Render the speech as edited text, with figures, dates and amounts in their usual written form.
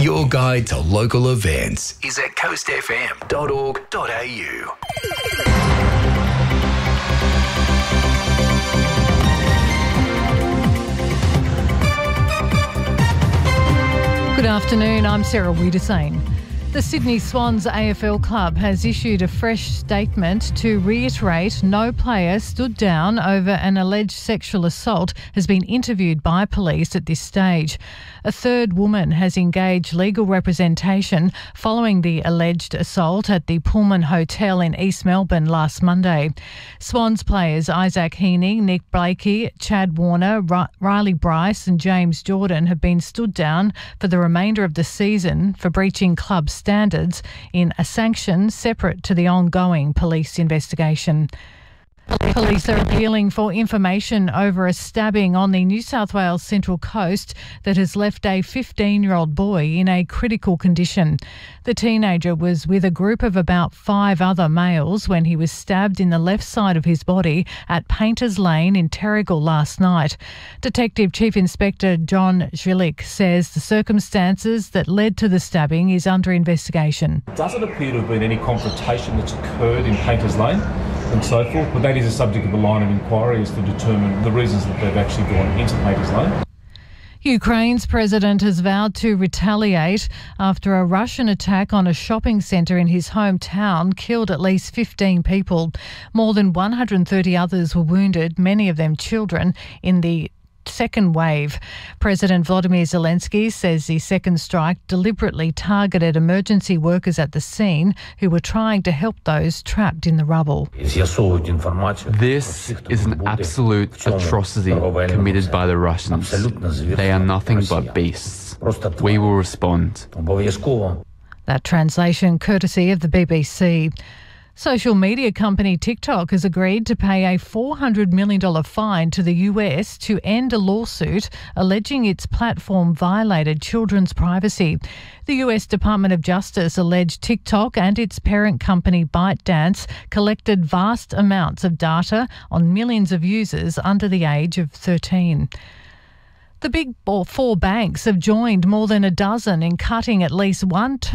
Your guide to local events is at coastfm.org.au. Good afternoon, I'm Sarah Wiedersane. The Sydney Swans AFL Club has issued a fresh statement to reiterate no player stood down over an alleged sexual assault has been interviewed by police at this stage. A third woman has engaged legal representation following the alleged assault at the Pullman Hotel in East Melbourne last Monday. Swans players Isaac Heaney, Nick Blakey, Chad Warner, Riley Bryce and James Jordan have been stood down for the remainder of the season for breaching club standards in a sanction separate to the ongoing police investigation. Police are appealing for information over a stabbing on the New South Wales Central Coast that has left a 15-year-old boy in a critical condition. The teenager was with a group of about 5 other males when he was stabbed in the left side of his body at Painters Lane in Terrigal last night. Detective Chief Inspector John Zwilik says the circumstances that led to the stabbing is under investigation. Does it appear to have been any confrontation that's occurred in Painters Lane and so forth? But that is a subject of a line of inquiry, is to determine the reasons that they've actually gone into Painters Lane. Ukraine's president has vowed to retaliate after a Russian attack on a shopping centre in his hometown killed at least 15 people. More than 130 others were wounded, many of them children, in the second wave. President Volodymyr Zelensky says the second strike deliberately targeted emergency workers at the scene who were trying to help those trapped in the rubble. This is an absolute atrocity committed by the Russians. They are nothing but beasts. We will respond. That translation courtesy of the BBC. Social media company TikTok has agreed to pay a $400 million fine to the US to end a lawsuit alleging its platform violated children's privacy. The US Department of Justice alleged TikTok and its parent company ByteDance collected vast amounts of data on millions of users under the age of 13. The big four banks have joined more than a dozen in cutting at least one